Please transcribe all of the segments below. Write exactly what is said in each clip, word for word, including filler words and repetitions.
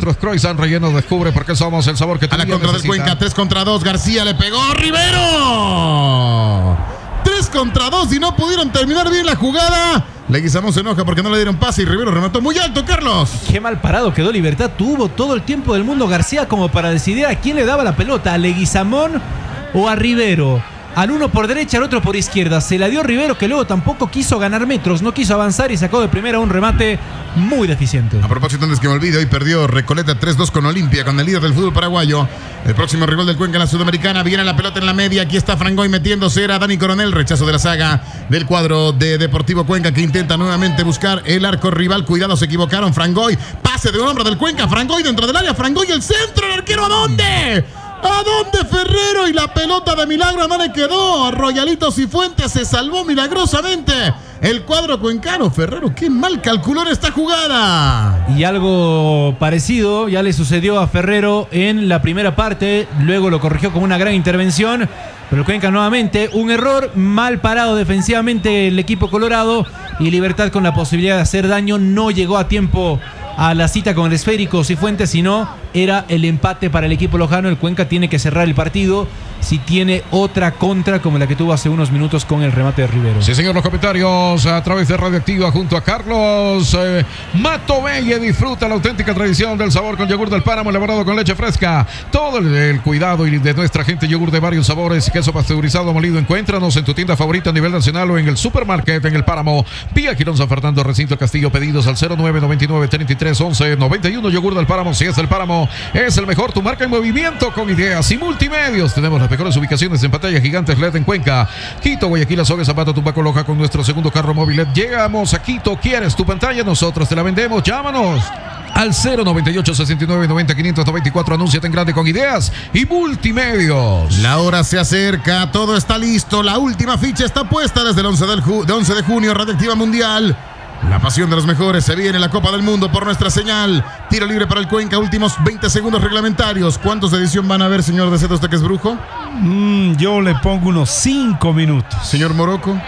nuestros croissants rellenos. Descubre por qué somos el sabor que tú A la contra necesita. del Cuenca, tres contra dos. García le pegó. ¡Rivero! tres contra dos y no pudieron terminar bien la jugada. Leguizamón se enoja porque no le dieron pase y Rivero remató muy alto, Carlos. Qué mal parado quedó Libertad. Tuvo todo el tiempo del mundo García como para decidir a quién le daba la pelota, a Leguizamón o a Rivero. Al uno por derecha, al otro por izquierda. Se la dio Rivero, que luego tampoco quiso ganar metros, no quiso avanzar y sacó de primera un remate muy deficiente. A propósito, antes que me olvide, hoy perdió Recoleta tres dos con Olimpia, con el líder del fútbol paraguayo. El próximo rival del Cuenca en la Sudamericana. Viene la pelota en la media. Aquí está Frangoy metiéndose. Era Dani Coronel. Rechazo de la saga del cuadro de Deportivo Cuenca, que intenta nuevamente buscar el arco rival. Cuidado, se equivocaron. Frangoy. Pase de un hombre del Cuenca. Frangoy dentro del área. Frangoy el centro. ¿El arquero a dónde? ¿A dónde Ferrero? Y la pelota de milagro no le quedó. Royalito Cifuentes se salvó milagrosamente. El cuadro cuencano. Ferrero, qué mal calculó en esta jugada. Y algo parecido ya le sucedió a Ferrero en la primera parte. Luego lo corrigió con una gran intervención. Pero el Cuenca nuevamente, un error, mal parado defensivamente el equipo colorado. Y Libertad con la posibilidad de hacer daño. No llegó a tiempo a la cita con el esférico Cifuentes, sino era el empate para el equipo lojano. El Cuenca tiene que cerrar el partido si tiene otra contra como la que tuvo hace unos minutos con el remate de Rivero. Sí, señor, los comentarios a través de Radioactiva junto a Carlos eh, Matovelle. Disfruta la auténtica tradición del sabor con yogur del Páramo elaborado con leche fresca. Todo el, el cuidado y de nuestra gente, yogur de varios sabores, queso pasteurizado molido. Encuéntranos en tu tienda favorita a nivel nacional o en el supermarket en el Páramo. Vía Girón San Fernando, Recinto Castillo. Pedidos al cero nueve noventa y nueve treinta y tres once noventa y uno. Yogur del Páramo, si es el Páramo, es el mejor. Tu marca en movimiento con ideas y multimedios. Tenemos las mejores ubicaciones en pantalla gigantes L E D en Cuenca, Quito, Guayaquil, Azogue, Zapata, Tupaco, Loja con nuestro segundo carro móvil L E D. Llegamos a Quito, ¿quieres tu pantalla? Nosotros te la vendemos. Llámanos al cero noventa y ocho sesenta y nueve noventa quinientos noventa y cuatro. Anúnciate en grande con ideas y multimedios. La hora se acerca, todo está listo. La última ficha está puesta desde el once, del ju- de once de junio. Radioactiva Mundial. La pasión de los mejores. Se viene la Copa del Mundo por nuestra señal. Tiro libre para el Cuenca. Últimos veinte segundos reglamentarios. ¿Cuántos de edición van a haber, señor De Zeta, usted que es brujo? Mm, yo le pongo unos cinco minutos. Señor Morocco.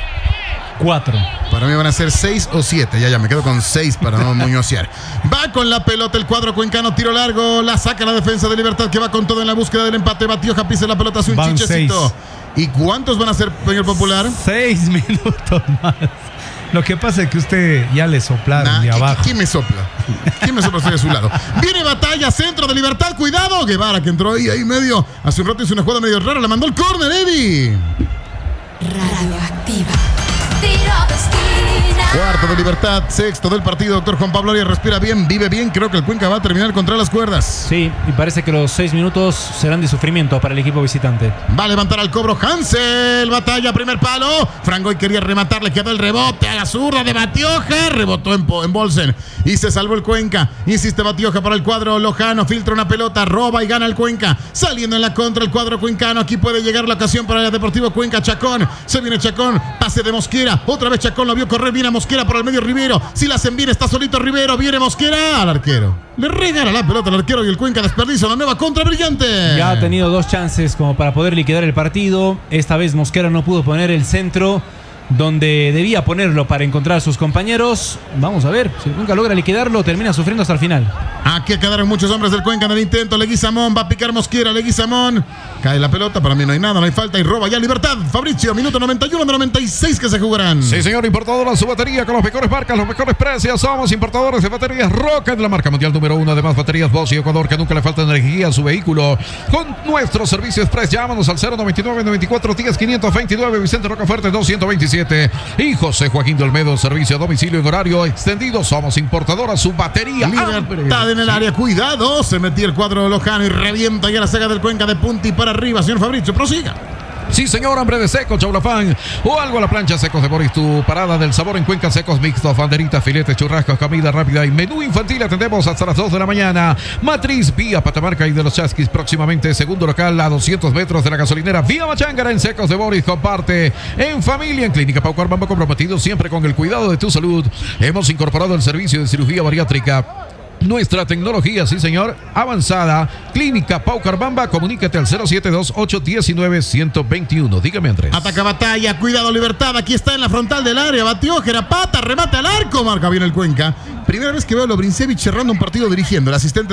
Cuatro. Para mí van a ser seis o siete. Ya, ya, me quedo con seis para no muñosear. Va con la pelota el cuadro cuencano. Tiro largo. La saca la defensa de Libertad, que va con todo en la búsqueda del empate. Batioja pisa la pelota, hace un Van chichecito. seis. ¿Y cuántos van a ser, señor Popular? Seis minutos más. Lo que pasa es que usted ya le soplaron Nah, de ¿qui- abajo. ¿Quién me sopla? ¿Quién me sopla? Estoy a su lado. Viene batalla, centro de Libertad. Cuidado. Guevara, que entró ahí, ahí medio. Hace un rato hizo una jugada medio rara. La mandó el córner, Eddie. Radioactiva. Tiro de esquina. Cuarto de Libertad, sexto del partido. Doctor Juan Pablo Arias respira bien, vive bien. Creo que el Cuenca va a terminar contra las cuerdas. Sí, y parece que los seis minutos serán de sufrimiento para el equipo visitante. Va a levantar al cobro Hansel. Batalla, primer palo. Frangoy quería rematar, le quedó el rebote a la zurda de Batioja. Rebotó en, en Bolsen y se salvó el Cuenca. Insiste Batioja para el cuadro lojano. Filtra una pelota, roba y gana el Cuenca. Saliendo en la contra el cuadro cuencano. Aquí puede llegar la ocasión para el Deportivo Cuenca. Chacón, se viene Chacón. Pase de Mosquera. Otra vez Chacón lo vio correr. Viene a Mosquera por el medio Rivero. Si la hacen bien, está solito Rivero. Viene Mosquera al arquero. Le regala la pelota al arquero y el Cuenca desperdicia una nueva contra brillante. Ya ha tenido dos chances como para poder liquidar el partido. Esta vez Mosquera no pudo poner el centro donde debía ponerlo para encontrar a sus compañeros. Vamos a ver, si nunca logra liquidarlo, termina sufriendo hasta el final. Aquí quedaron muchos hombres del Cuenca en el intento. Leguizamón va a picar Mosquera. Leguizamón cae la pelota. Para mí no hay nada, no hay falta y roba ya Libertad. Fabricio, minuto noventa y uno de noventa y seis que se jugarán. Sí, señor, importadora su batería con las mejores marcas, los mejores precios. Somos importadores de baterías Rocket, la marca mundial número uno. Además, baterías Bosch y Ecuador, que nunca le falta energía a su vehículo. Con nuestro servicio express, llámanos al cero noventa y nueve noventa y cuatro diez quinientos veintinueve. Vicente Rocafuerte doscientos veintisiete. Y José Joaquín de Olmedo, servicio a domicilio en horario extendido. Somos importadora su batería. Libertad en el área, cuidado. Se metía el cuadro lojano y revienta ya la saga del Cuenca de punta y para arriba. Señor Fabricio, prosiga. Sí, señor, hambre de seco, chaulafán o algo a la plancha. Secos de Boris, tu parada del sabor en Cuenca. Secos mixtos, banderitas, filetes, churrascos, comida rápida y menú infantil. Atendemos hasta las dos de la mañana. Matriz, vía Patamarca y de los Chasquis. Próximamente, segundo local a doscientos metros de la gasolinera. Vía Machangara en Secos de Boris. Comparte en familia en Clínica Pauco Armando, comprometido siempre con el cuidado de tu salud. Hemos incorporado el servicio de cirugía bariátrica. Nuestra tecnología, sí señor, avanzada. Clínica Pau Carbamba, comunícate al cero siete dos ocho uno nueve uno cero dos uno. Dígame, Andrés. Ataca batalla, cuidado Libertad. Aquí está en la frontal del área. Batió, Gerapata, remate al arco. Marca bien el Cuenca. Primera vez que veo a Lobrinsevich cerrando un partido dirigiendo. El asistente